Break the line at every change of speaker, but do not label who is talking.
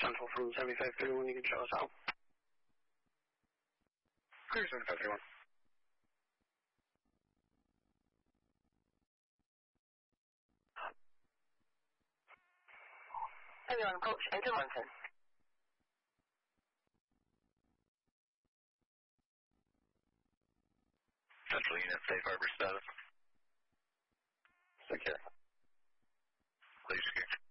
Central from 7531, you can show us out.
Clear 7531.
Everyone, coach, enter Mountain.
Central unit, safe harbor status.
Secure.
Please secure.